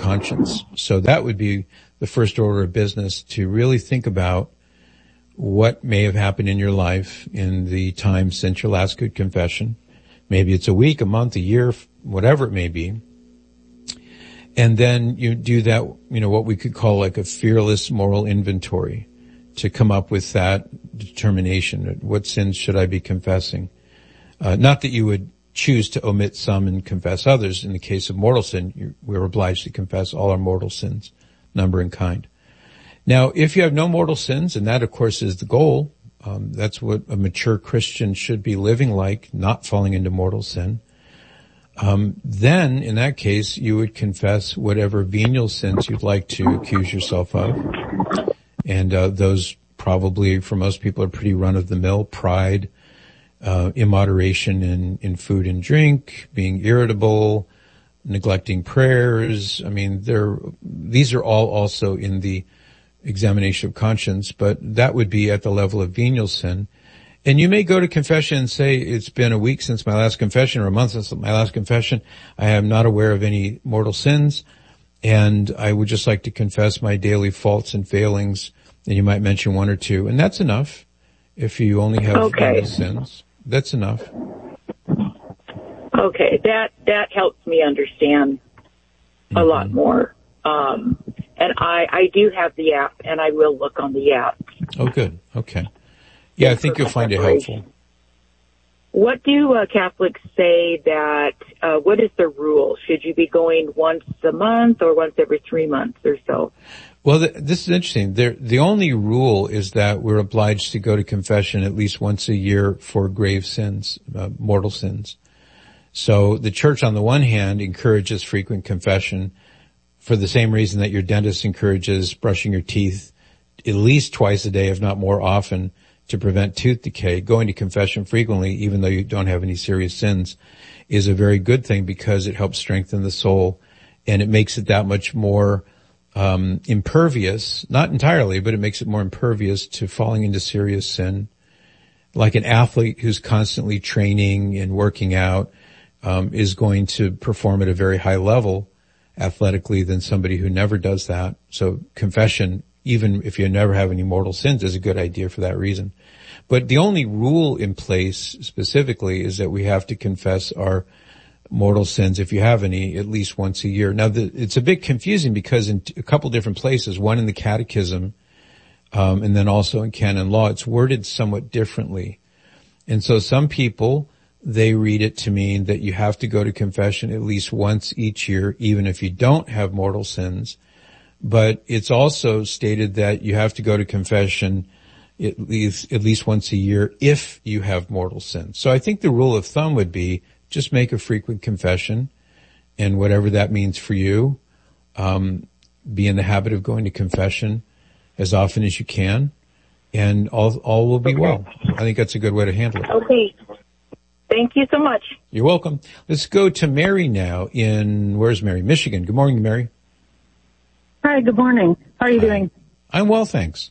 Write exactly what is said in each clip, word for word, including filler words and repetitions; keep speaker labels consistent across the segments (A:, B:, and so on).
A: conscience. So that would be the first order of business, to really think about what may have happened in your life in the time since your last good confession. Maybe it's a week, a month, a year, whatever it may be. And then you do that, you know, what we could call like a fearless moral inventory, to come up with that determination. What sins should I be confessing? Uh, not that you would choose to omit some and confess others. In the case of mortal sin, you're, we're obliged to confess all our mortal sins, number and kind. Now, if you have no mortal sins, and that of course is the goal, um, that's what a mature Christian should be living like, not falling into mortal sin, um, then in that case you would confess whatever venial sins you'd like to accuse yourself of. And uh, those probably for most people are pretty run-of-the-mill: pride, uh, immoderation in, in food and drink, being irritable, neglecting prayers. I mean, they're, these are all also in the examination of conscience, but that would be at the level of venial sin. And you may go to confession and say, it's been a week since my last confession, or a month since my last confession. I am not aware of any mortal sins, and I would just like to confess my daily faults and failings. And you might mention one or two, and that's enough. If you only have
B: okay.
A: venial sins, that's enough.
B: Okay, that that helps me understand a mm-hmm. lot more. Um, and I, I do have the app, and I will look on the app.
A: Oh, good. Okay. Yeah, I think you'll find it helpful.
B: What do uh, Catholics say that, uh, what is the rule? Should you be going once a month or once every three months or so?
A: Well, the, this is interesting. There, the only rule is that we're obliged to go to confession at least once a year for grave sins, uh, mortal sins. So the church, on the one hand, encourages frequent confession for the same reason that your dentist encourages brushing your teeth at least twice a day, if not more often, to prevent tooth decay. Going to confession frequently, even though you don't have any serious sins, is a very good thing, because it helps strengthen the soul, and it makes it that much more um impervious, not entirely, but it makes it more impervious to falling into serious sin. Like an athlete who's constantly training and working out um is going to perform at a very high level athletically than somebody who never does that. So confession, even if you never have any mortal sins, is a good idea for that reason. But the only rule in place specifically is that we have to confess our mortal sins, if you have any, at least once a year. Now, the, it's a bit confusing, because in a couple different places, one in the Catechism, um, and then also in canon law, it's worded somewhat differently. And so some people, they read it to mean that you have to go to confession at least once each year, even if you don't have mortal sins. But it's also stated that you have to go to confession at least, at least once a year if you have mortal sins. So I think the rule of thumb would be just make a frequent confession, and whatever that means for you, um, be in the habit of going to confession as often as you can, and all, all will be
B: okay.
A: well. I think that's a good way to handle it.
B: Okay. Thank you so much.
A: You're welcome. Let's go to Mary now in, where's Mary? Michigan. Good morning, Mary.
C: Hi, good morning. How are you
A: Hi.
C: doing?
A: I'm well, thanks.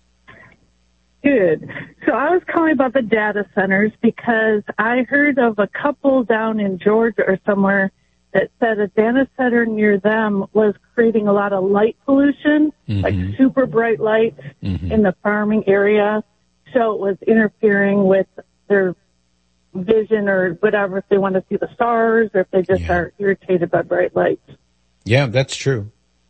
C: Good. So I was calling about the data centers because I heard of a couple down in Georgia or somewhere that said a data center near them was creating a lot of light pollution, mm-hmm. like super bright lights mm-hmm. in the farming area. So it was interfering with their vision or whatever, if they want to see the stars or if they just yeah. are irritated by bright lights.
A: Yeah, that's true.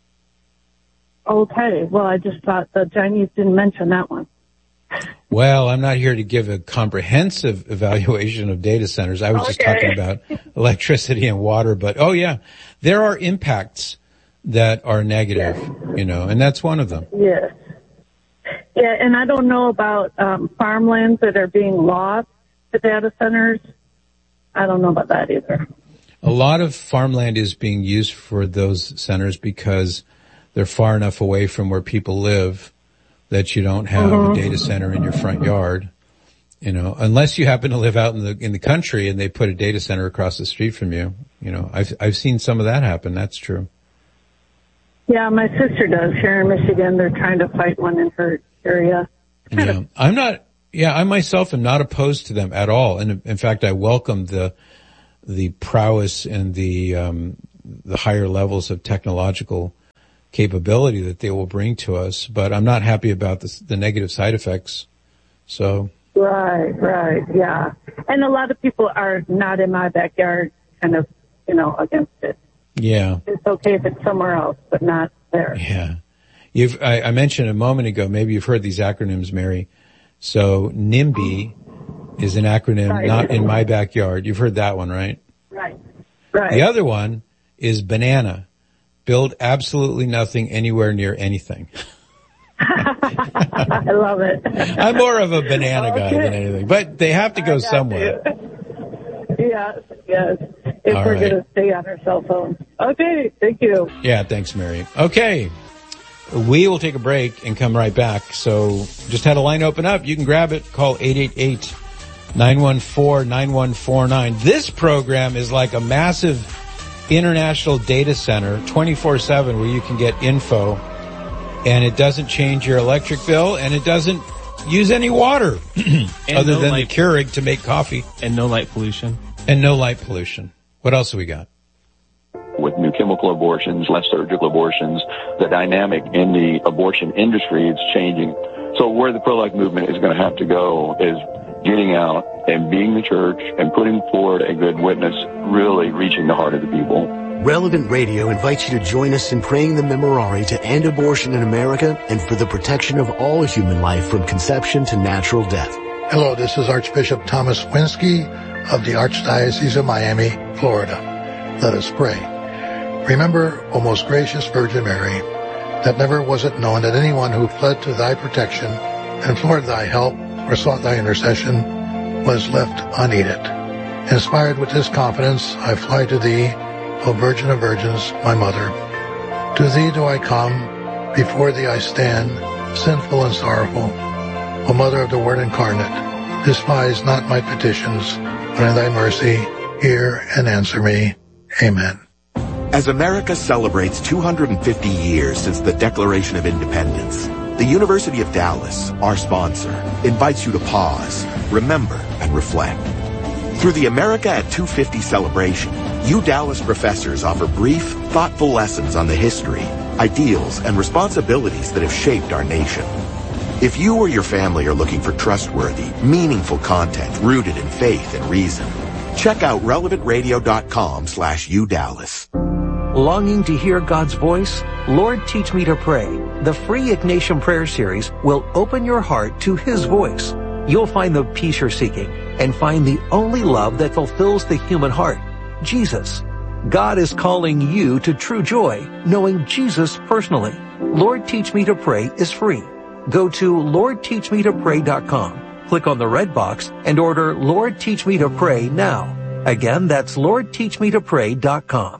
C: Okay. Well, I just thought the Chinese didn't mention that one.
A: Well, I'm not here to give a comprehensive evaluation of data centers. I was okay. just talking about electricity and water, but oh yeah, there are impacts that are negative, yes. you know, and that's one of them.
C: Yes. Yeah, and I don't know about um, farmlands that are being lost to data centers. I don't know about that either.
A: A lot of farmland is being used for those centers because they're far enough away from where people live that you don't have mm-hmm. a data center in your front yard, you know, unless you happen to live out in the, in the country and they put a data center across the street from you. You know, I've, I've seen some of that happen. That's true.
C: Yeah, my sister does here in Michigan. They're trying to fight one in her area.
A: Yeah, I'm not, yeah, I myself am not opposed to them at all. And in fact, I welcome the, the prowess and the, um, the higher levels of technological capability that they will bring to us. But I'm not happy about the, the negative side effects. So.
C: Right, right, yeah. And a lot of people are not in my backyard, kind of, you know, against it.
A: Yeah.
C: It's okay if it's somewhere else, but not there.
A: Yeah. You've, I, I mentioned a moment ago, maybe you've heard these acronyms, Mary. So NIMBY is an acronym, right. Not in my backyard. You've heard that one, right?
C: Right, right.
A: The other one is BANANA. Build absolutely nothing anywhere near anything.
C: I love it.
A: I'm more of a banana guy okay. than anything, but they have to go somewhere.
C: Yes, yes. If All we're right. going to stay on our cell phones. Okay, thank you.
A: Yeah, thanks, Mary. Okay. We will take a break and come right back. So just had a line open up. You can grab it. Call eight eight eight, nine one four, nine one four nine. This program is like a massive international data center, twenty-four seven, where you can get info. And it doesn't change your electric bill, and it doesn't use any water other no than light, the Keurig to make coffee.
D: And no light pollution.
A: And no light pollution. What else have we got?
E: With new chemical abortions, less surgical abortions, the dynamic in the abortion industry is changing. So where the pro-life movement is going to have to go is getting out and being the church and putting forward a good witness, really reaching the heart of the people.
F: Relevant Radio invites you to join us in praying the Memorare to end abortion in America and for the protection of all human life from conception to natural death.
G: Hello, this is Archbishop Thomas Winsky of the Archdiocese of Miami, Florida. Let us pray. Remember, O most gracious Virgin Mary, that never was it known that anyone who fled to thy protection, implored thy help, or sought thy intercession was left unaided. Inspired with this confidence, I fly to thee, O Virgin of Virgins, my Mother. To thee do I come, before thee I stand, sinful and sorrowful. O Mother of the Word incarnate, despise not my petitions, but in thy mercy hear and answer me. Amen.
H: As America celebrates two hundred fifty years since the Declaration of Independence, the University of Dallas, our sponsor, invites you to pause, remember, and reflect. Through the America at two fifty celebration, U Dallas professors offer brief, thoughtful lessons on the history, ideals, and responsibilities that have shaped our nation. If you or your family are looking for trustworthy, meaningful content rooted in faith and reason, check out relevant radio dot com slash U Dallas.
I: Longing to hear God's voice? Lord, Teach Me to Pray. The free Ignatian Prayer Series will open your heart to His voice. You'll find the peace you're seeking and find the only love that fulfills the human heart, Jesus. God is calling you to true joy, knowing Jesus personally. Lord, Teach Me to Pray is free. Go to lord teach me to pray dot com. Click on the red box and order Lord, Teach Me to Pray now. Again, that's lord teach me to pray dot com.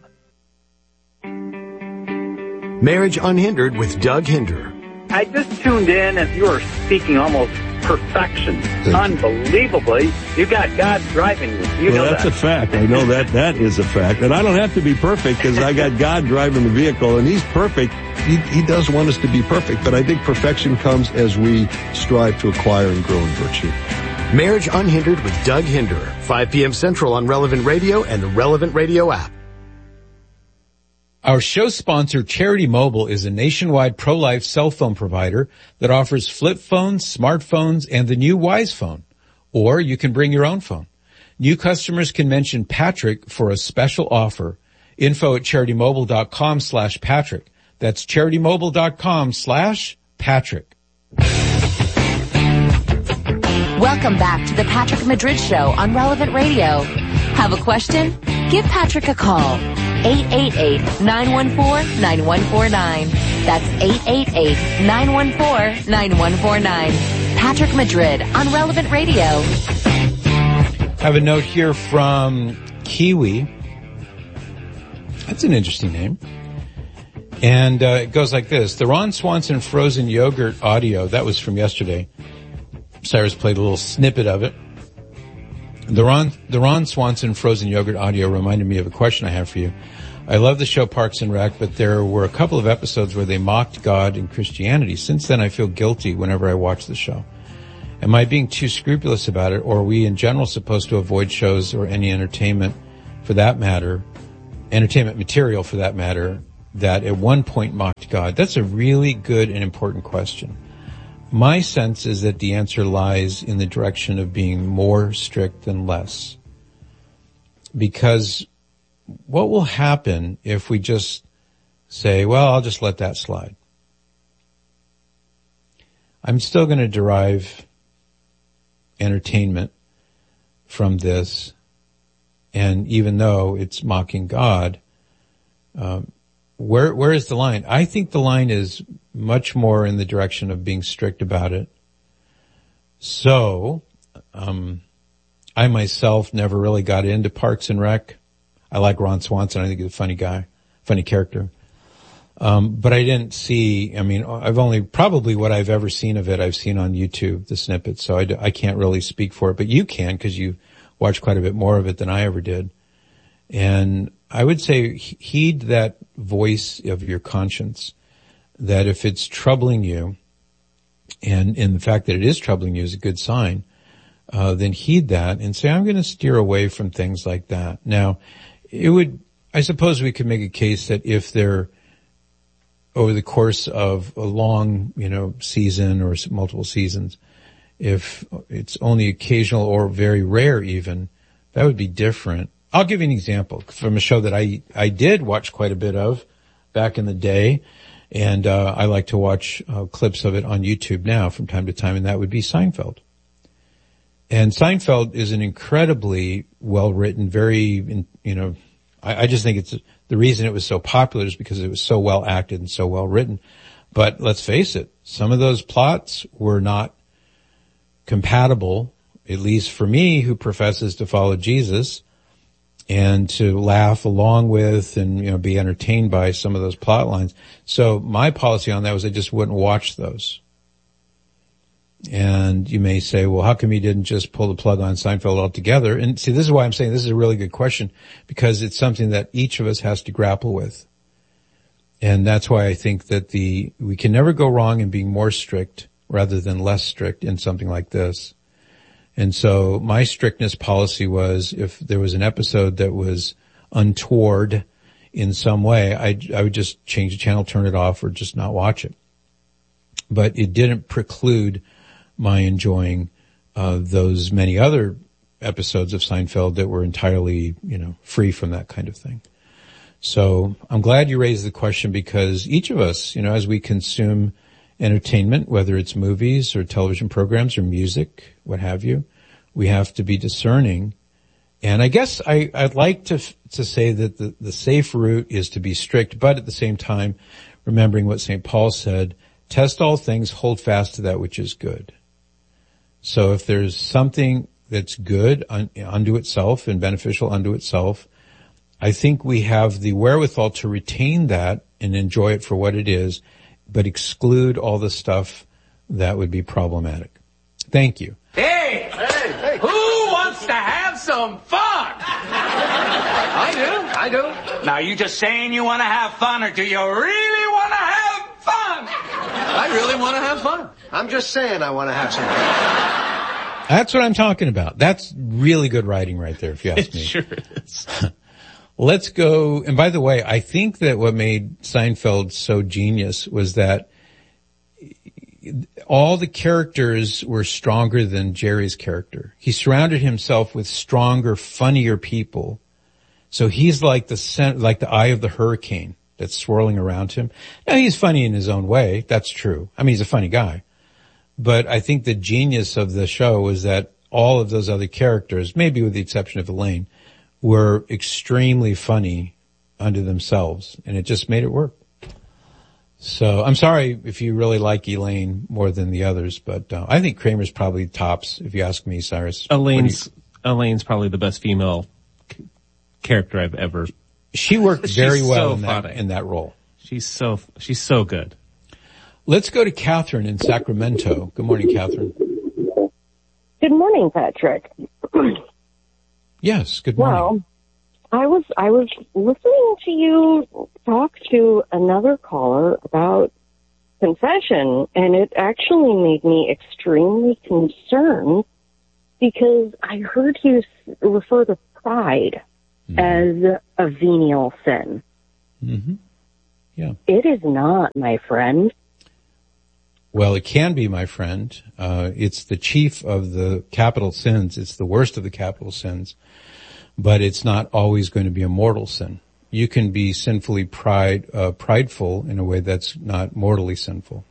F: Marriage Unhindered with Doug Hinder.
J: I just tuned in and you were speaking almost perfection. Unbelievably. You got God driving you. You
K: well,
J: know
K: that's
J: that.
K: a fact. I know that. That is a fact. And I don't have to be perfect because I got God driving the vehicle and He's perfect. He, he does want us to be perfect, but I think perfection comes as we strive to acquire and grow in virtue.
F: Marriage Unhindered with Doug Hinder. five p.m. Central on Relevant Radio and the Relevant Radio app.
A: Our show sponsor, Charity Mobile, is a nationwide pro-life cell phone provider that offers flip phones, smartphones, and the new Wise Phone. Or you can bring your own phone. New customers can mention Patrick for a special offer. Info at charitymobile.com slash Patrick. That's charitymobile.com slash Patrick.
L: Welcome back to the Patrick Madrid Show on Relevant Radio. Have a question? Give Patrick a call. eight eight eight, nine one four, nine one four nine. That's eight eight eight, nine one four, nine one four nine. Patrick Madrid on Relevant Radio.
A: I have a note here from Kiwi. That's an interesting name. And uh, it goes like this. The Ron Swanson frozen yogurt audio, that was from yesterday. Cyrus played a little snippet of it. The Ron, the Ron Swanson frozen yogurt audio reminded me of a question I have for you. I love the show Parks and Rec, but there were a couple of episodes where they mocked God and Christianity. Since then, I feel guilty whenever I watch the show. Am I being too scrupulous about it, or are we in general supposed to avoid shows or any entertainment for that matter, entertainment material for that matter, that at one point mocked God? That's a really good and important question. My sense is that the answer lies in the direction of being more strict than less. Because what will happen if we just say, well, I'll just let that slide? I'm still going to derive entertainment from this. And even though it's mocking God, um, where, where is the line? I think the line is much more in the direction of being strict about it. So, um, I myself never really got into Parks and Rec. I like Ron Swanson. I think he's a funny guy, funny character. Um, but I didn't see, I mean, I've only, probably what I've ever seen of it, I've seen on YouTube, the snippets. So I, I can't really speak for it, but you can because you watched quite a bit more of it than I ever did. And I would say heed that voice of your conscience, that if it's troubling you, and, and the fact that it is troubling you is a good sign, uh, then heed that and say, I'm going to steer away from things like that. Now, it would, I suppose we could make a case that if they're over the course of a long, you know, season or multiple seasons, if it's only occasional or very rare even, that would be different. I'll give you an example from a show that I, I did watch quite a bit of back in the day. And, uh, I like to watch uh, clips of it on YouTube now from time to time, and that would be Seinfeld. And Seinfeld is an incredibly well-written, very, you know, I, I just think it's, the reason it was so popular is because it was so well acted and so well written. But let's face it, some of those plots were not compatible, at least for me, who professes to follow Jesus, and to laugh along with and, you know, be entertained by some of those plot lines. So my policy on that was I just wouldn't watch those. And you may say, well, how come you didn't just pull the plug on Seinfeld altogether? And see, this is why I'm saying this is a really good question, because it's something that each of us has to grapple with. And that's why I think that the, we can never go wrong in being more strict rather than less strict in something like this. And so my strictness policy was if there was an episode that was untoward in some way, I, I would just change the channel, turn it off, or just not watch it. But it didn't preclude my enjoying uh those many other episodes of Seinfeld that were entirely, you know, free from that kind of thing. So I'm glad you raised the question, because each of us, you know, as we consume entertainment, whether it's movies or television programs or music, what have you, we have to be discerning. And I guess I, I'd like to to say that the, the safe route is to be strict, but at the same time, remembering what Saint Paul said, test all things, hold fast to that which is good. So if there's something that's good un, unto itself and beneficial unto itself, I think we have the wherewithal to retain that and enjoy it for what it is, but exclude all the stuff that would be problematic. Thank you.
D: Hey, hey, hey. Who wants to have some fun? I do, I do. Now, you just saying you want to have fun, or do you really want to have fun?
M: I really want to have fun. I'm just saying I want to have some fun.
A: That's what I'm talking about. That's really good writing right there, if you ask me.
N: It sure is.
A: Let's go. And by the way, I think that what made Seinfeld so genius was that all the characters were stronger than Jerry's character. He surrounded himself with stronger, funnier people. So he's like the center, like the eye of the hurricane that's swirling around him. Now, he's funny in his own way. That's true. I mean, he's a funny guy. But I think the genius of the show was that all of those other characters, maybe with the exception of Elaine, were extremely funny unto themselves, and it just made it work. So I'm sorry if you really like Elaine more than the others, but uh, I think Kramer's probably tops, if you ask me, Cyrus.
N: Elaine's Elaine's probably the best female c- character I've ever.
A: She worked very
N: She's
A: well
N: so
A: in, that,
N: funny.
A: in that role.
N: She's so she's so good.
A: Let's go to Catherine in Sacramento. Good morning, Catherine.
O: Good morning, Patrick.
A: Yes, good morning.
O: Well, I was I was listening to you talk to another caller about confession, and it actually made me extremely concerned because I heard you refer to pride mm-hmm. as a venial sin.
A: Mm-hmm. Yeah.
O: It is not, my friend.
A: Well, it can be, my friend. Uh, it's the chief of the capital sins. It's the worst of the capital sins. But it's not always going to be a mortal sin. You can be sinfully pride, uh, prideful in a way that's not mortally sinful.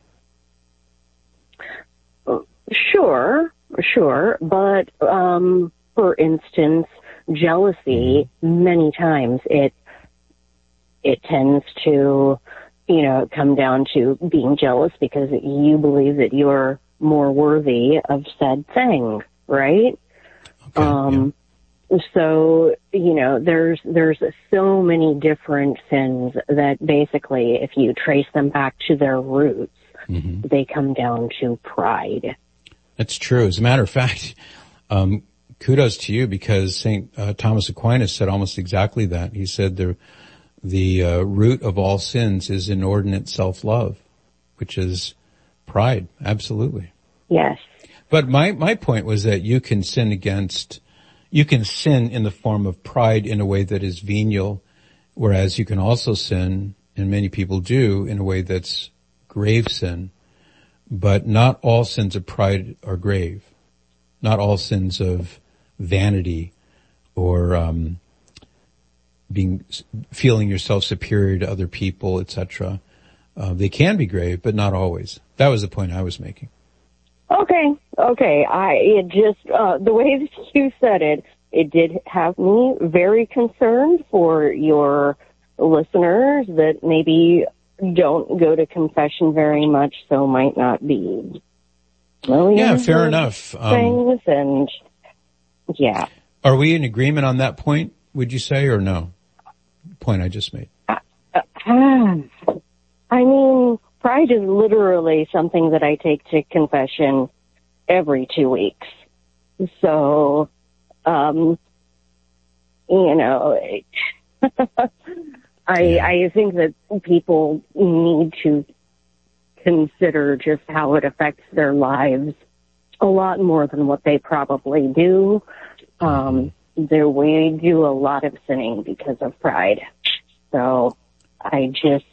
O: Sure, sure. But, um, for instance, jealousy, many times it, it tends to, you know, come down to being jealous because you believe that you're more worthy of said thing, right?
A: Okay,
O: um, yeah. So, you know, there's, there's so many different sins that basically, if you trace them back to their roots, mm-hmm. they come down to pride.
A: That's true. As a matter of fact, um, kudos to you, because Saint uh, Thomas Aquinas said almost exactly that. He said the the uh, root of all sins is inordinate self-love, which is pride. Absolutely.
O: Yes.
A: But my my point was that you can sin against, you can sin in the form of pride in a way that is venial, whereas you can also sin, and many people do, in a way that's grave sin. But not all sins of pride are grave. Not all sins of vanity or um being feeling yourself superior to other people, et cetera. Uh, they can be grave, but not always. That was the point I was making.
O: Okay, okay. I it just uh, the way that you said it, it did have me very concerned for your listeners that maybe don't go to confession very much, so might not be. Well,
A: yeah, fair enough.
O: Things um, and yeah.
A: Are we in agreement on that point? Would you say, or no? Point I just made.
O: Uh, uh, I mean, pride is literally something that I take to confession every two weeks. So, um, you know, I
A: yeah.
O: I think that people need to consider just how it affects their lives a lot more than what they probably do. Um, there we do a lot of sinning because of pride. So I just,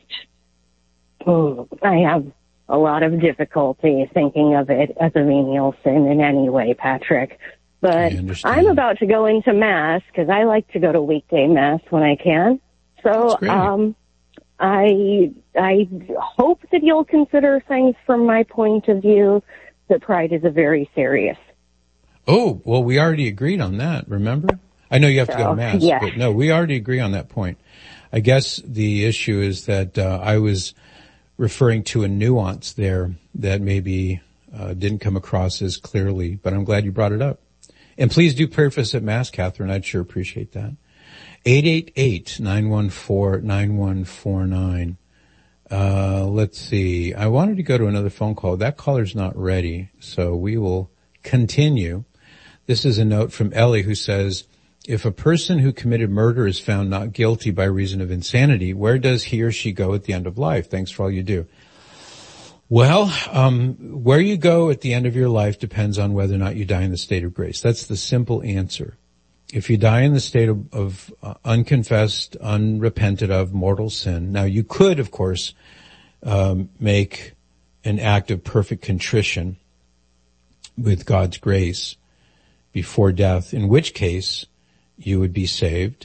O: oh, I have a lot of difficulty thinking of it as a venial sin in any way, Patrick. But I'm about to go into Mass because I like to go to weekday Mass when I can. So, um, I, I hope that you'll consider things from my point of view, that pride is a very serious.
A: Oh, well, we already agreed on that, remember? I know you have to go to Mass,
O: yeah.
A: but no, we already agree on that point. I guess the issue is that uh, I was referring to a nuance there that maybe uh, didn't come across as clearly, but I'm glad you brought it up. And please do pray for us at Mass, Catherine. I'd sure appreciate that. eight eight eight, nine one four, nine one four nine. Uh, let's see. I wanted to go to another phone call. That caller's not ready, so we will continue. This is a note from Ellie who says, if a person who committed murder is found not guilty by reason of insanity, where does he or she go at the end of life? Thanks for all you do. Well, um, where you go at the end of your life depends on whether or not you die in the state of grace. That's the simple answer. If you die in the state of, of uh, unconfessed, unrepented of mortal sin, now you could, of course, um, make an act of perfect contrition with God's grace before death, in which case you would be saved.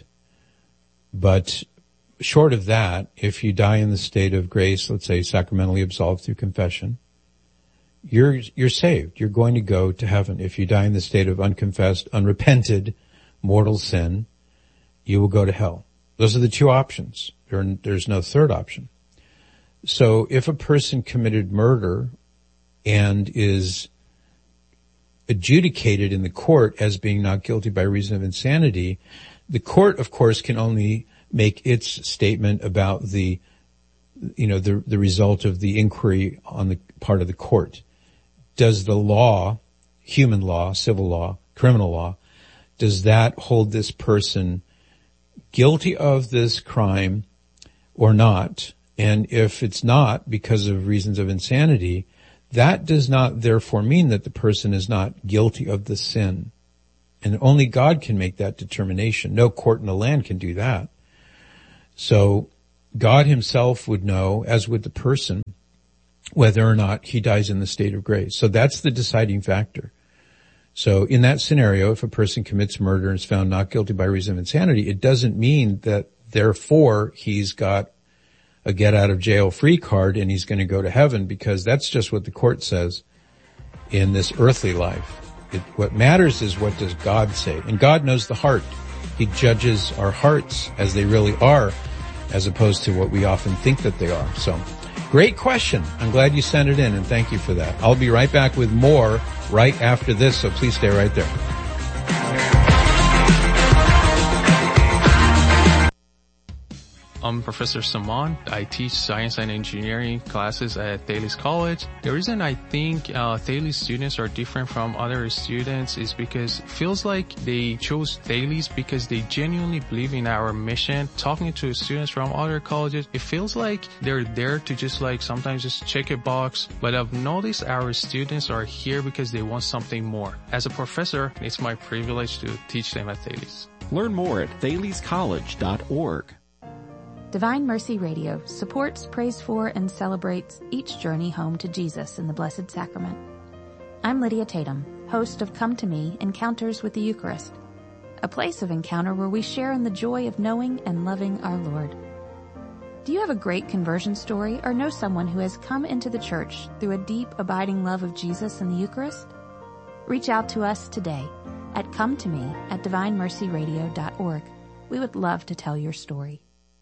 A: But short of that, if you die in the state of grace, let's say sacramentally absolved through confession, you're, you're saved. You're going to go to heaven. If you die in the state of unconfessed, unrepented, mortal sin, you will go to hell. Those are the two options. There, there's no third option. So if a person committed murder and is adjudicated in the court as being not guilty by reason of insanity, the court, of course, can only make its statement about the, you know, the, the result of the inquiry on the part of the court. Does the law, human law, civil law, criminal law, does that hold this person guilty of this crime or not? And if it's not because of reasons of insanity, that does not therefore mean that the person is not guilty of the sin. And only God can make that determination. No court in the land can do that. So God himself would know, as would the person, whether or not he dies in the state of grace. So that's the deciding factor. So in that scenario, if a person commits murder and is found not guilty by reason of insanity, it doesn't mean that therefore he's got a get out of jail free card and he's going to go to heaven, because that's just what the court says in this earthly life. It, what matters is, what does God say? And God knows the heart. He judges our hearts as they really are, as opposed to what we often think that they are. So, great question. I'm glad you sent it in, and thank you for that. I'll be right back with more right after this, so please stay right there.
P: I'm Professor Saman. I teach science and engineering classes at Thales College. The reason I think uh, Thales students are different from other students is because it feels like they chose Thales because they genuinely believe in our mission. Talking to students from other colleges, it feels like they're there to just like sometimes just check a box. But I've noticed our students are here because they want something more. As a professor, it's my privilege to teach them at Thales.
Q: Learn more at thales college dot org.
R: Divine Mercy Radio supports, prays for, and celebrates each journey home to Jesus in the Blessed Sacrament. I'm Lydia Tatum, host of Come to Me, Encounters with the Eucharist, a place of encounter where we share in the joy of knowing and loving our Lord. Do you have a great conversion story or know someone who has come into the church through a deep, abiding love of Jesus and the Eucharist? Reach out to us today at come to me at divine mercy radio dot org. We would love to tell your story.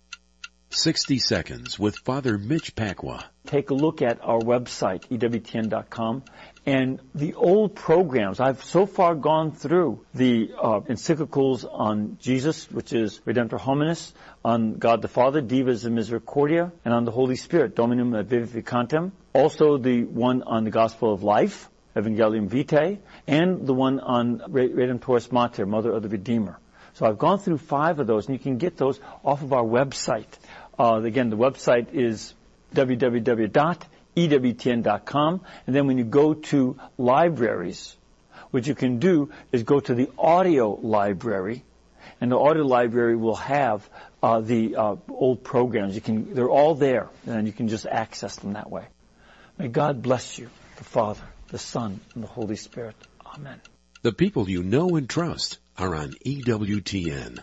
S: sixty seconds with Father Mitch Pacwa.
T: Take a look at our website, E W T N dot com, and the old programs. I've so far gone through the uh, encyclicals on Jesus, which is Redemptor Hominis, on God the Father, Divas and Misericordia, and on the Holy Spirit, Dominum et Vivificantem. Also the one on the Gospel of Life, Evangelium Vitae, and the one on Redemptoris Mater, Mother of the Redeemer. So I've gone through five of those, and you can get those off of our website. Uh, again, the website is w w w dot e w t n dot com. And then when you go to libraries, what you can do is go to the audio library, and the audio library will have uh, the uh, old programs. You can, they're all there, and you can just access them that way. May God bless you, the Father, the Son, and the Holy Spirit. Amen.
S: The people you know and trust are on E W T N.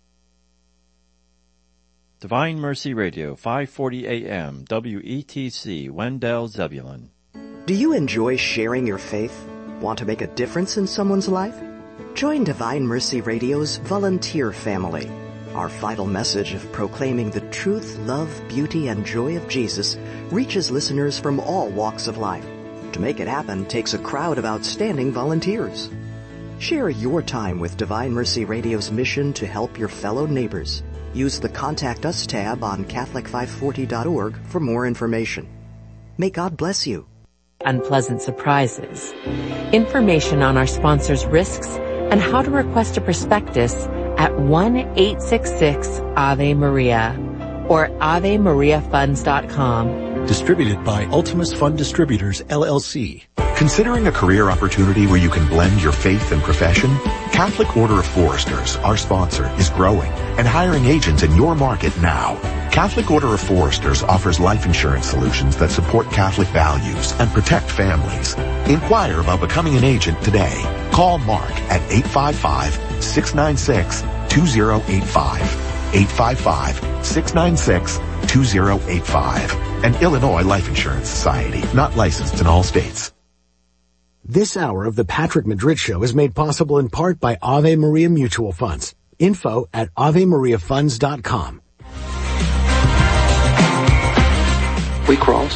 U: Divine Mercy Radio, five forty A M, W E T C, Wendell, Zebulon.
V: Do you enjoy sharing your faith? Want to make a difference in someone's life? Join Divine Mercy Radio's volunteer family. Our vital message of proclaiming the truth, love, beauty, and joy of Jesus reaches listeners from all walks of life. To make it happen takes a crowd of outstanding volunteers. Share your time with Divine Mercy Radio's mission to help your fellow neighbors. Use the Contact Us tab on Catholic five forty dot org for more information. May God bless you.
W: Unpleasant surprises. Information on our sponsors' risks and how to request a prospectus at one eight six six Ave Maria or ave maria funds dot com.
X: Distributed by Ultimus Fund Distributors, L L C.
H: Considering a career opportunity where you can blend your faith and profession? Catholic Order of Foresters, our sponsor, is growing and hiring agents in your market now. Catholic Order of Foresters offers life insurance solutions that support Catholic values and protect families. Inquire about becoming an agent today. Call Mark at eight five five, six nine six, two zero eight five. eight five five, six nine six, two zero eight five. An Illinois Life Insurance Society, not licensed in all states.
F: This hour of the Patrick Madrid Show is made possible in part by Ave Maria Mutual Funds. Info at ave maria funds dot com.
Y: We cross.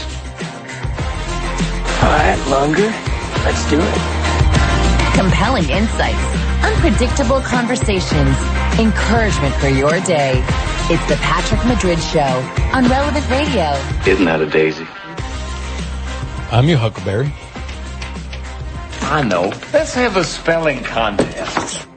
Y: All right, longer. Let's do it.
L: Compelling insights, unpredictable conversations, encouragement for your day. It's the Patrick Madrid Show on Relevant Radio.
Y: Isn't that a daisy?
A: I'm your Huckleberry.
D: I know. Let's have a spelling contest.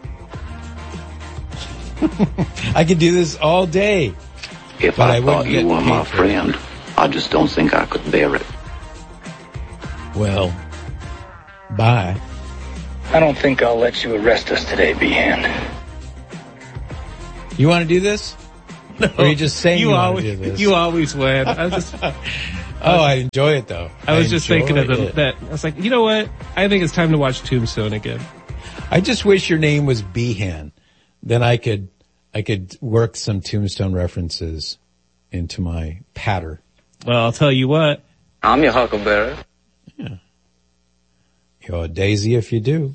A: I could do this all day.
Y: If I, I thought you were my friend, I just don't think I could bear it.
A: Well, bye.
D: I don't think I'll let you arrest us today, Behan.
A: You want to do this? No, or are you just saying you, you
N: always,
A: want to do this?
N: You always win. I was just,
A: oh, I enjoy it though.
N: I was
A: I
N: just thinking of the,
A: it.
N: that. I was like, you know what? I think it's time to watch Tombstone again.
A: I just wish your name was Behan. Then I could, I could work some Tombstone references into my patter.
N: Well, I'll tell you what.
B: I'm your Huckleberry.
A: Yeah. You're a daisy if you do.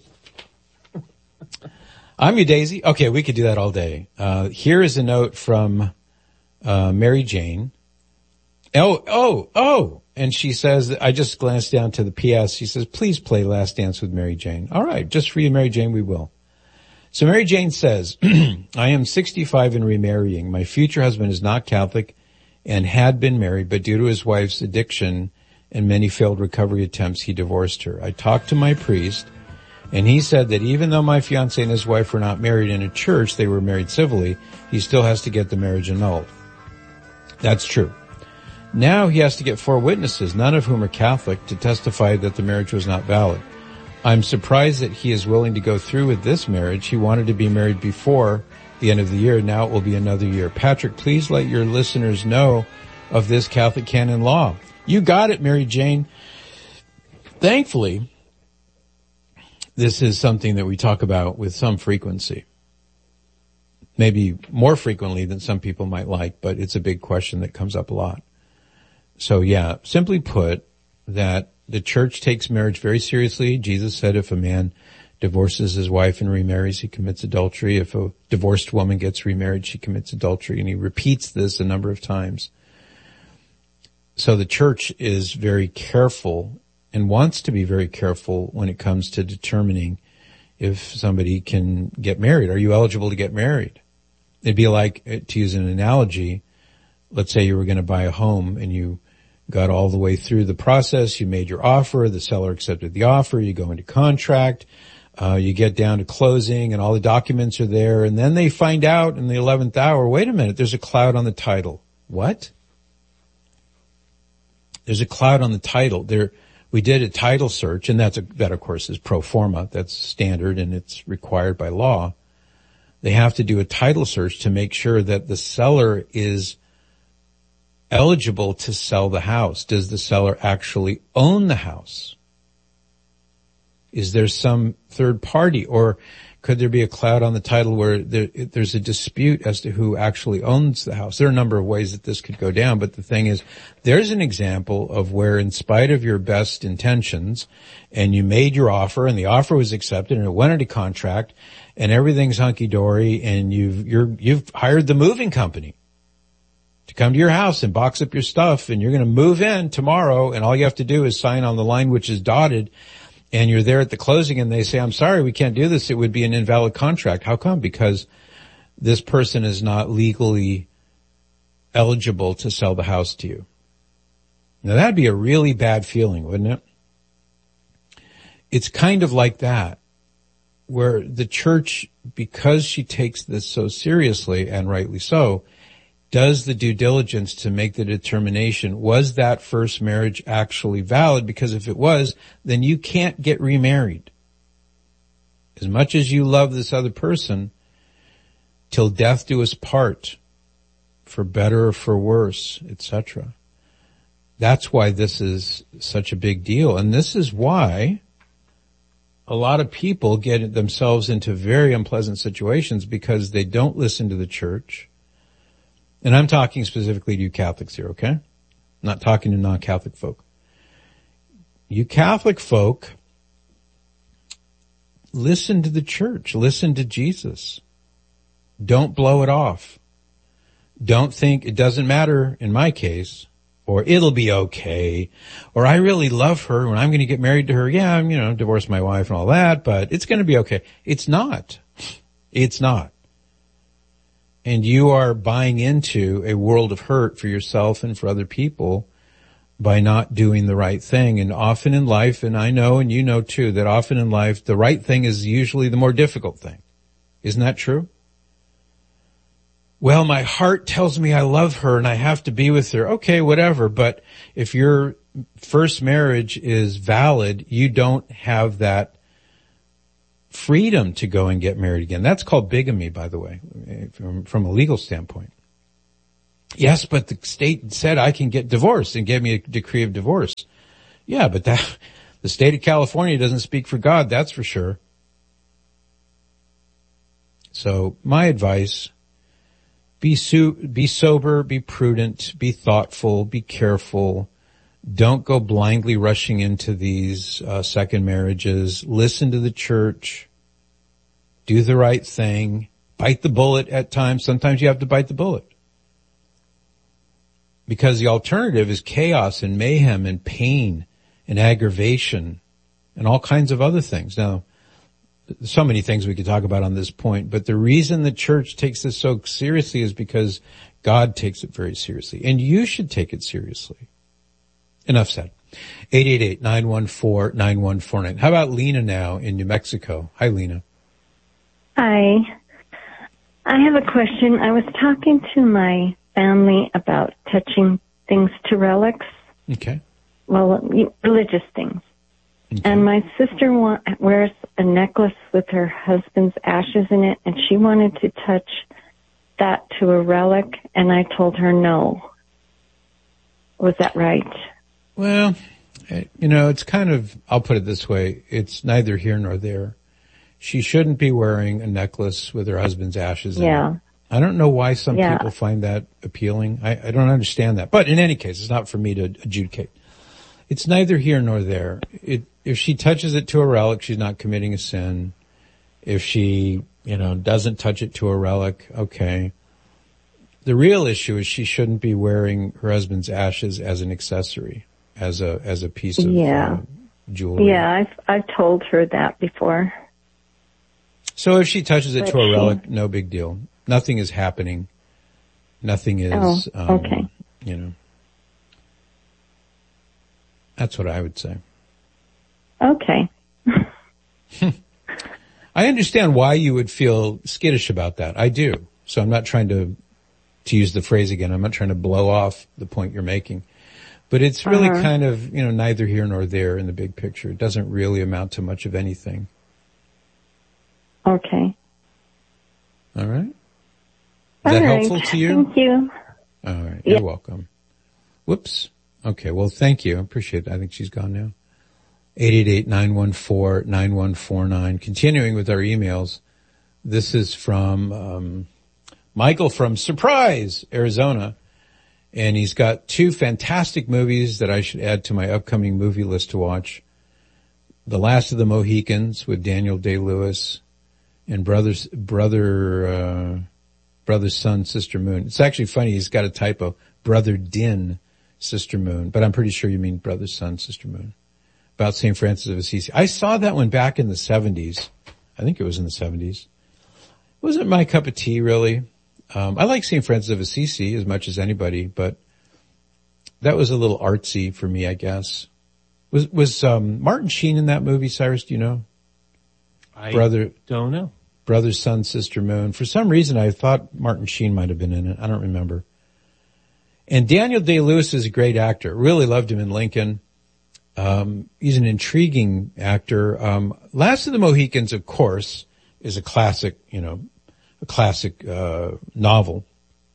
A: I'm your daisy. Okay, we could do that all day. Uh, here is a note from, uh, Mary Jane. Oh, oh, oh. And she says, I just glanced down to the P S. She says, please play Last Dance with Mary Jane. All right. Just for you, Mary Jane, we will. So Mary Jane says, I am sixty-five and remarrying. My future husband is not Catholic and had been married, but due to his wife's addiction and many failed recovery attempts, he divorced her. I talked to my priest, and he said that even though my fiancé and his wife were not married in a church, they were married civilly, he still has to get the marriage annulled. That's true. Now he has to get four witnesses, none of whom are Catholic, to testify that the marriage was not valid. I'm surprised that he is willing to go through with this marriage. He wanted to be married before the end of the year. Now it will be another year. Patrick, please let your listeners know of this Catholic canon law. You got it, Mary Jane. Thankfully, this is something that we talk about with some frequency. Maybe more frequently than some people might like, but it's a big question that comes up a lot. So yeah, simply put, that the church takes marriage very seriously. Jesus said if a man divorces his wife and remarries, he commits adultery. If a divorced woman gets remarried, she commits adultery. And he repeats this a number of times. So the church is very careful and wants to be very careful when it comes to determining if somebody can get married. Are you eligible to get married? It'd be like, to use an analogy, let's say you were going to buy a home and you got all the way through the process. You made your offer. The seller accepted the offer. You go into contract. Uh, you get down to closing and all the documents are there. And then they find out in the eleventh hour, wait a minute, there's a cloud on the title. What? There's a cloud on the title. There, we did a title search, and that's a, that of course is pro forma. That's standard and it's required by law. They have to do a title search to make sure that the seller is eligible to sell the house. Does the seller actually own the house? Is there some third party, or could there be a cloud on the title where there, there's a dispute as to who actually owns the house? There are a number of ways that this could go down, but the thing is, there's an example of where in spite of your best intentions, and you made your offer, and the offer was accepted, and it went into contract, and everything's hunky-dory, and you've, you're, you've hired the moving company to come to your house and box up your stuff, and you're going to move in tomorrow, and all you have to do is sign on the line which is dotted, and you're there at the closing, and they say, I'm sorry, we can't do this. It would be an invalid contract. How come? Because this person is not legally eligible to sell the house to you. Now that'd be a really bad feeling, wouldn't it? It's kind of like that, where the church, because she takes this so seriously, and rightly so, does the due diligence to make the determination, was that first marriage actually valid? Because if it was, then you can't get remarried. As much as you love this other person, till death do us part, for better or for worse, et cetera. That's why this is such a big deal. And this is why a lot of people get themselves into very unpleasant situations, because they don't listen to the church. And I'm talking specifically to you Catholics here, okay? I'm not talking to non-Catholic folk. You Catholic folk, listen to the church. Listen to Jesus. Don't blow it off. Don't think it doesn't matter in my case, or it'll be okay, or I really love her and I'm going to get married to her. Yeah, I'm, you know, divorce my wife and all that, but it's going to be okay. It's not. It's not. And you are buying into a world of hurt for yourself and for other people by not doing the right thing. And often in life, and I know and you know too, that often in life, the right thing is usually the more difficult thing. Isn't that true? Well, my heart tells me I love her and I have to be with her. Okay, whatever. But if your first marriage is valid, you don't have that freedom to go and get married again. That's called bigamy, by the way, from, from a legal standpoint. Yes, but the state said I can get divorced and gave me a decree of divorce. Yeah, but that, the state of California doesn't speak for God, that's for sure. So my advice, be su- be sober, be prudent, be thoughtful, be careful. Don't go blindly rushing into these uh, second marriages. Listen to the church. Do the right thing. Bite the bullet at times. Sometimes you have to bite the bullet. Because the alternative is chaos and mayhem and pain and aggravation and all kinds of other things. Now, so many things we could talk about on this point, but the reason the church takes this so seriously is because God takes it very seriously. And you should take it seriously. Enough said. eight eight eight, nine one four, nine one four nine. How about Lena now in New Mexico? Hi, Lena.
B: Hi. I have a question. I was talking to my family about touching things to relics.
A: Okay.
B: Well, religious things. Okay. And my sister wa- wears a necklace with her husband's ashes in it, and she wanted to touch that to a relic, and I told her no. Was that right?
A: Well, you know, it's kind of, I'll put it this way, it's neither here nor there. She shouldn't be wearing a necklace with her husband's ashes in
B: yeah.
A: it. I don't know why some
B: yeah.
A: people find that appealing. I, I don't understand that. But in any case, it's not for me to adjudicate. It's neither here nor there. It, if she touches it to a relic, she's not committing a sin. If she, you know, doesn't touch it to a relic, okay. The real issue is she shouldn't be wearing her husband's ashes as an accessory, as a, as a piece of
B: yeah.
A: uh, jewelry.
B: Yeah, I've, I've told her that before.
A: So if she touches it
B: but
A: to a
B: she...
A: relic, no big deal. Nothing is happening. Nothing is,
B: oh, okay.
A: um, you know. That's what I would say.
B: Okay.
A: I understand why you would feel skittish about that. I do. So I'm not trying to, to use the phrase again, I'm not trying to blow off the point you're making. But it's really
B: uh-huh.
A: kind of, you know, neither here nor there in the big picture. It doesn't really amount to much of anything.
B: Okay.
A: All right. Is
B: All
A: that
B: right.
A: helpful to you?
B: Thank you.
A: All right.
B: Yeah.
A: You're welcome. Whoops. Okay. Well, thank you. I appreciate it. I think she's gone now. eight eight eight, nine one four, nine one four nine. Continuing with our emails. This is from, um, Michael from Surprise, Arizona. And he's got two fantastic movies that I should add to my upcoming movie list to watch. The Last of the Mohicans with Daniel Day-Lewis and Brothers, Brother, uh, Brother, Sun, Sister Moon. It's actually funny. He's got a typo. Brother Din, Sister Moon. But I'm pretty sure you mean Brother, Sun, Sister Moon. About Saint Francis of Assisi. I saw that one back in the seventies. I think it was in the seventies. It wasn't my cup of tea, really. Um, I like Saint Francis of Assisi as much as anybody, but that was a little artsy for me, I guess. Was, was, um, Martin Sheen in that movie, Cyrus? Do you know?
N: I
A: Brother,
N: don't know.
A: Brother, Sun, Sister Moon. For some reason, I thought Martin Sheen might have been in it. I don't remember. And Daniel Day-Lewis is a great actor. Really loved him in Lincoln. Um, he's an intriguing actor. Um, Last of the Mohicans, of course, is a classic, you know, a classic, uh, novel.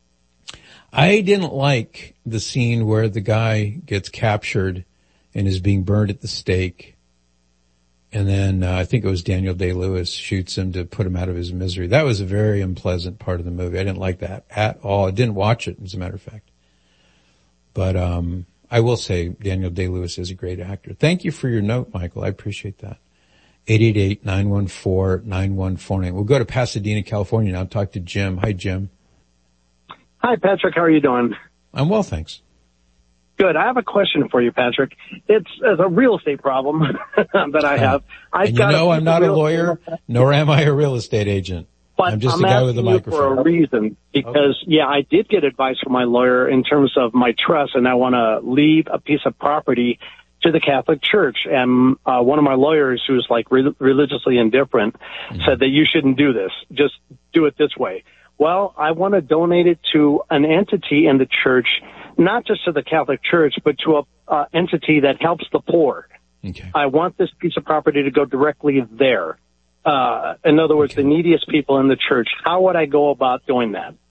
A: I didn't like the scene where the guy gets captured and is being burned at the stake. And then, uh, I think it was Daniel Day-Lewis shoots him to put him out of his misery. That was a very unpleasant part of the movie. I didn't like that at all. I didn't watch it, as a matter of fact. But, um, I will say Daniel Day-Lewis is a great actor. Thank you for your note, Michael. I appreciate that. eight eight eight, nine one four, nine one four nine. We'll go to Pasadena, California now. Talk to Jim. Hi, Jim.
C: Hi, Patrick. How are you doing?
A: I'm well, thanks.
C: Good. I have a question for you, Patrick. It's, it's a real estate problem that I have. I've
A: and you
C: got
A: know
C: a
A: I'm not a lawyer, nor am I a real estate agent.
C: But
A: I'm just
C: I'm
A: a guy with a
C: asking you
A: microphone.
C: for a reason, because, okay. yeah, I did get advice from my lawyer in terms of my trust, and I want to leave a piece of property to the Catholic Church. And uh, one of my lawyers, who's like re- religiously indifferent, mm-hmm. said that you shouldn't do this. Just do it this way. Well, I want to donate it to an entity in the church, not just to the Catholic Church, but to a uh, entity that helps the poor.
A: Okay.
C: I want this piece of property to go directly there. Uh, in other words, okay. the neediest people in the church. How would I go about doing that?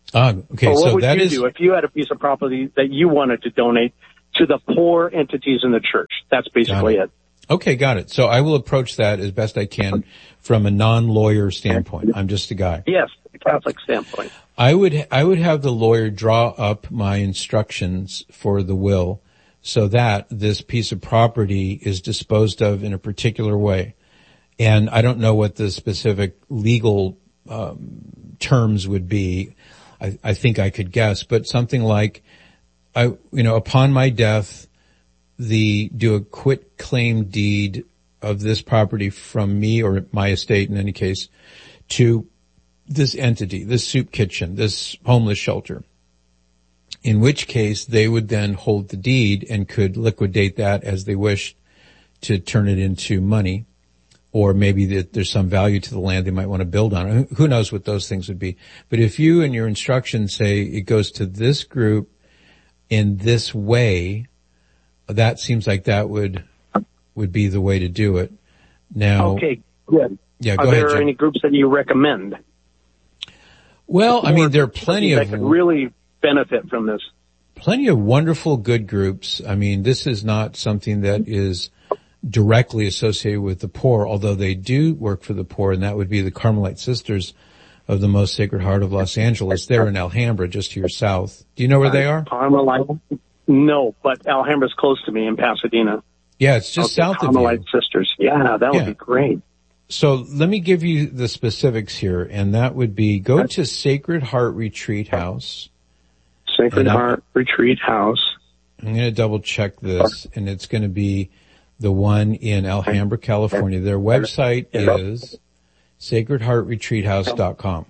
A: Ah, okay.
C: Or what
A: so
C: would
A: that
C: you
A: is
C: do if you had a piece of property that you wanted to donate to the poor entities in the church? That's basically it.
A: it. Okay, got it. So I will approach that as best I can from a non-lawyer standpoint. I'm just a guy.
C: Yes, a Catholic standpoint.
A: I would I would have the lawyer draw up my instructions for the will so that this piece of property is disposed of in a particular way. And I don't know what the specific legal um, terms would be. I, I think I could guess, but something like, I you know, upon my death, the do a quit claim deed of this property from me or my estate in any case to this entity, this soup kitchen, this homeless shelter, in which case they would then hold the deed and could liquidate that as they wished to turn it into money, or maybe that there's some value to the land they might want to build on it. Who knows what those things would be. But if you and your instructions say it goes to this group in this way, that seems like that would would be the way to do it. Now,
C: okay, good.
A: Yeah, go
C: are
A: ahead,
C: there
A: Jim.
C: any groups that you recommend?
A: Well, I mean, there are plenty
C: that
A: of
C: could really benefit from this.
A: Plenty of wonderful, good groups. I mean, this is not something that is directly associated with the poor, although they do work for the poor, and that would be the Carmelite Sisters of the Most Sacred Heart of Los Angeles. They're in Alhambra, just to your south. Do you know where they are?
C: Carmelite? No, but Alhambra's close to me in Pasadena.
A: Yeah, it's just
C: okay,
A: south of you.
C: Carmelite Sisters. Yeah, that would
A: Yeah.
C: be great.
A: So let me give you the specifics here, and that would be go to Sacred Heart Retreat House.
C: Sacred Heart Retreat House.
A: I'm going to double check this, and it's going to be the one in Alhambra, California. Their website is sacred heart retreat house dot com.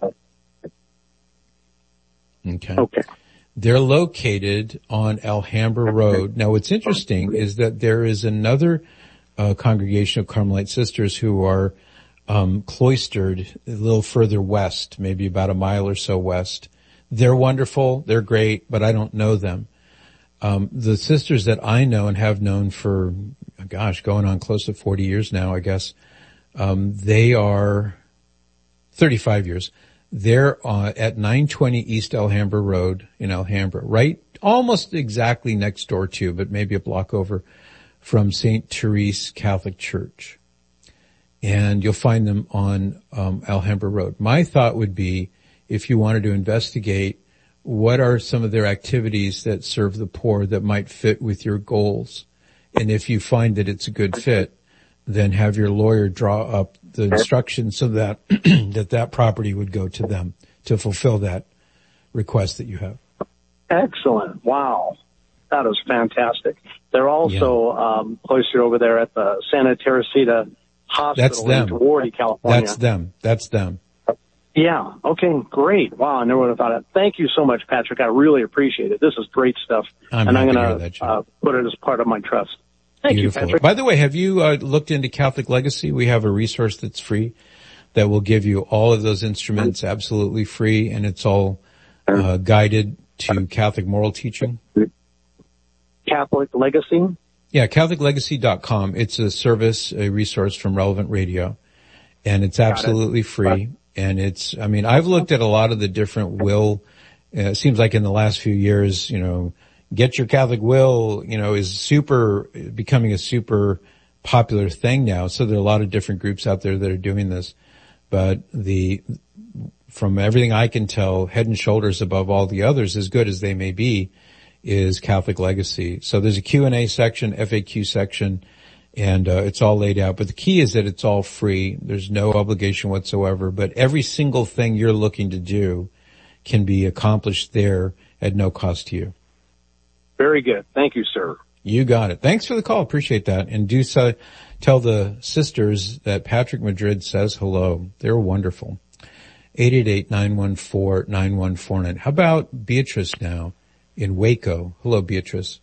A: Okay.
C: Okay.
A: They're located on Alhambra Road. Now, what's interesting is that there is another uh, congregation of Carmelite sisters who are um, cloistered a little further west, maybe about a mile or so west. They're wonderful. They're great, but I don't know them. Um, the sisters that I know and have known for, gosh, going on close to forty years now, I guess, um, they are thirty-five years. They're uh, at nine twenty East Alhambra Road in Alhambra, right almost exactly next door to, but maybe a block over from Saint Therese Catholic Church. And you'll find them on um, Alhambra Road. My thought would be, if you wanted to investigate what are some of their activities that serve the poor that might fit with your goals, and if you find that it's a good fit, then have your lawyer draw up the instructions so that that that property would go to them to fulfill that request that you have.
C: Excellent. Wow. That was fantastic. They're also yeah. um, cloistered over there at the Santa Teresita Hospital
A: That's them.
C: in Duarte, California.
A: That's them. That's them.
C: Yeah. Okay. Great. Wow. I never would have thought of it. Thank you so much, Patrick. I really appreciate it. This is great stuff.
A: I'm
C: and I'm
A: happy
C: going
A: to hear that,
C: to uh, put it as part of my trust. Thank
A: Beautiful.
C: you, Patrick.
A: By the way, have you uh, looked into Catholic Legacy? We have a resource that's free that will give you all of those instruments absolutely free, and it's all uh, guided to Catholic moral teaching.
C: Catholic Legacy?
A: Yeah, Catholic Legacy dot com. It's a service, a resource from Relevant Radio, and it's absolutely free. And it's, I mean, I've looked at a lot of the different will. Uh, it seems like in the last few years, you know, Get Your Catholic Will, you know, is super, becoming a super popular thing now. So there are a lot of different groups out there that are doing this. But the, from everything I can tell, head and shoulders above all the others, as good as they may be, is Catholic Legacy. So there's a Q and A section, F A Q section, and uh, it's all laid out. But the key is that it's all free. There's no obligation whatsoever. But every single thing you're looking to do can be accomplished there at no cost to you.
C: Very good. Thank you, sir.
A: You got it. Thanks for the call. Appreciate that. And do so, tell the sisters that Patrick Madrid says hello. They're wonderful. eight eight eight, nine one four, nine one four nine. How about Beatrice now in Waco? Hello, Beatrice.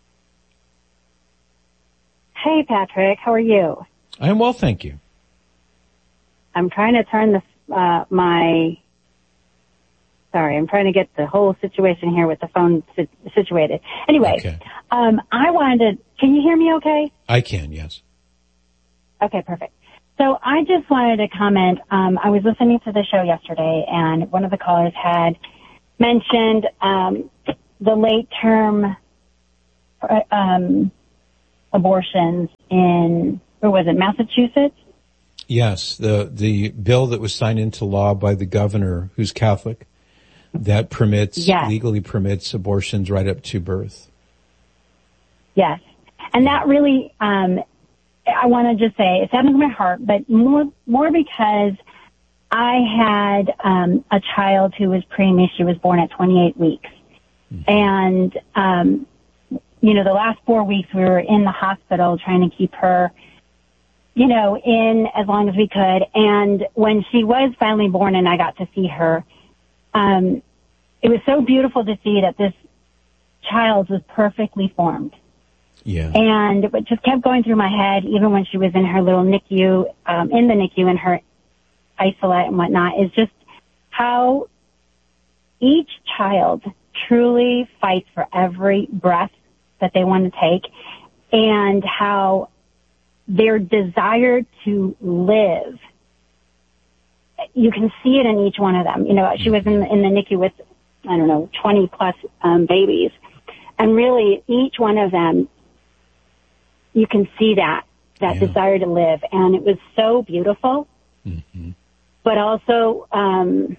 E: Hey, Patrick. How are you?
A: I am well, thank you.
E: I'm trying to turn the, uh, my, sorry, I'm trying to get the whole situation here with the phone si- situated. Anyway,
A: okay.
E: um, I wanted to, can you hear me okay?
A: I can, yes.
E: Okay, perfect. So I just wanted to comment, um, I was listening to the show yesterday and one of the callers had mentioned um, the late term um, abortions in, where was it, Massachusetts?
A: Yes, the the bill that was signed into law by the governor, who's Catholic, that permits,
E: yes.
A: legally permits abortions right up to birth.
E: Yes. And that really, um, I want to just say, it saddens my heart, but more, more because I had, um, a child who was preemie. She was born at twenty-eight weeks. Mm-hmm. And, um, you know, the last four weeks we were in the hospital trying to keep her, you know, in as long as we could. And when she was finally born and I got to see her, um, it was so beautiful to see that this child was perfectly formed.
A: Yeah.
E: And it just kept going through my head, even when she was in her little N I C U, um, in the N I C U, in her isolate and whatnot, is just how each child truly fights for every breath that they want to take, and how their desire to live, you can see it in each one of them. You know, she was in, in the N I C U with, I don't know, twenty plus um, babies. And really, each one of them, you can see that, that yeah. desire to live. And it was so beautiful, mm-hmm. but also um,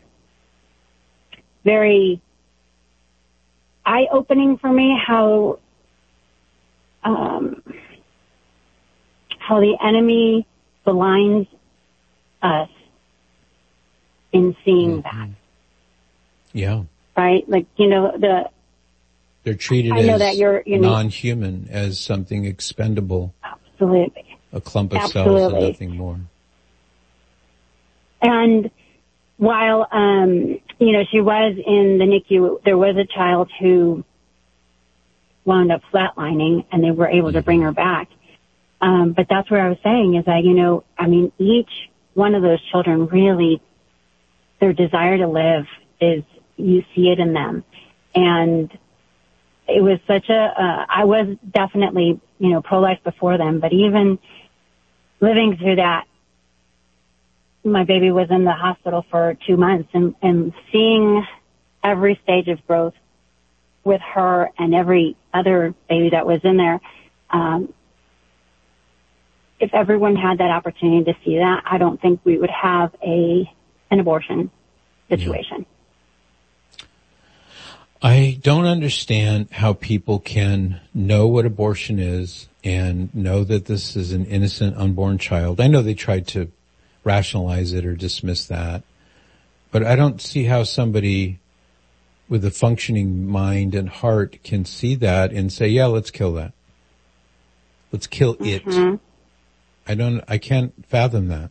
E: very eye-opening for me how um, how the enemy blinds us in seeing mm-hmm. that.
A: Yeah.
E: Right? Like, you know, the...
A: They're treated
E: I know
A: as
E: that you're, you know,
A: non-human, as something expendable.
E: Absolutely.
A: A clump of
E: Absolutely.
A: cells and nothing more.
E: And while, um, you know, she was in the N I C U, there was a child who wound up flatlining, and they were able mm-hmm. to bring her back. Um, but that's where I was saying is that, you know, I mean, each one of those children really, their desire to live is, you see it in them. And it was such a, uh, I was definitely, you know, pro-life before them, but even living through that, my baby was in the hospital for two months and, and seeing every stage of growth with her and every other baby that was in there, um, if everyone had that opportunity to see that, I don't think we would have a, an abortion situation.
A: Yeah. I don't understand how people can know what abortion is and know that this is an innocent unborn child. I know they tried to rationalize it or dismiss that, but I don't see how somebody with a functioning mind and heart can see that and say, yeah, let's kill that. Let's kill it. Mm-hmm. I don't, I can't fathom that.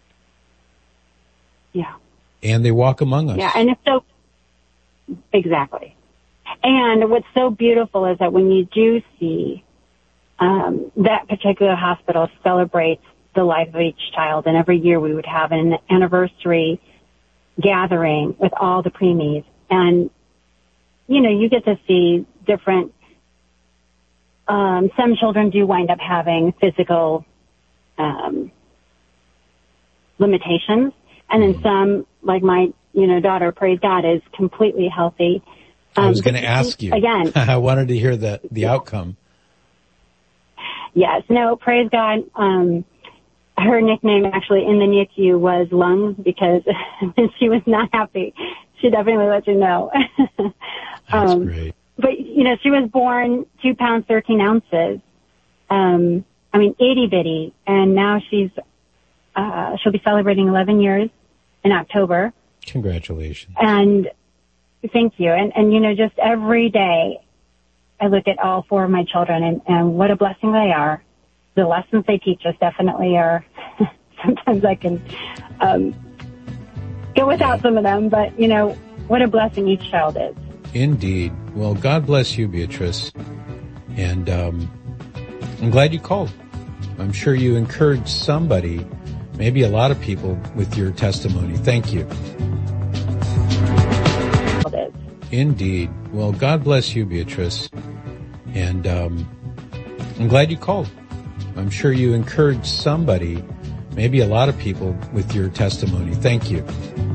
E: Yeah.
A: And they walk among us.
E: Yeah, and it's so, exactly. And what's so beautiful is that when you do see, um, that particular hospital celebrates the life of each child, and every year we would have an anniversary gathering with all the preemies, and, you know, you get to see different, um, some children do wind up having physical, um, limitations, and then some, like my, you know, daughter, praise God, is completely healthy. Um,
A: I was going to ask you.
E: Again.
A: I wanted to hear the, the outcome.
E: Yes. No, praise God. Um, her nickname actually in the N I C U was Lungs because she was not happy. She definitely let you know.
A: That's
E: um,
A: great.
E: But, you know, she was born two pounds, thirteen ounces. Um, I mean, itty bitty. And now she's, uh, she'll be celebrating eleven years in October.
A: Congratulations.
E: And thank you. And, and, you know, just every day I look at all four of my children and, and what a blessing they are. The lessons they teach us definitely are, sometimes I can, um, go without some of them, but, you know, what a blessing each child is.
A: Indeed. Well, God bless you, Beatrice. And, um, I'm glad you called. I'm sure you encouraged somebody, maybe a lot of people, with your testimony. Thank you. Indeed. Well, God bless you, Beatrice. And, um, I'm glad you called. I'm sure you encouraged somebody, maybe a lot of people, with your testimony. Thank you.